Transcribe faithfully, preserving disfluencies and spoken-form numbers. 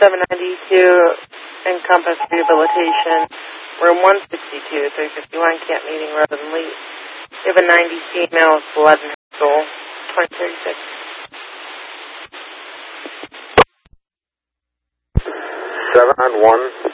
seven ninety-two, Encompass Rehabilitation, room one sixty-two, three fifty-one, Camp Meeting Road in Lee. We have a ninety female with blood in her soul, twenty thirty-six. seven on one.